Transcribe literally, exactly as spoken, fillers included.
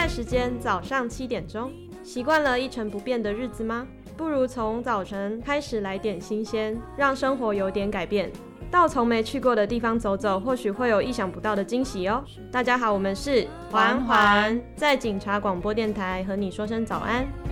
在时间早上七点钟，习惯了一成不变的日子吗？不如从早晨开始来点新鲜，让生活有点改变。到从没去过的地方走走，或许会有意想不到的惊喜哦。大家好，我们是环环，在警察广播电台和你说声早安。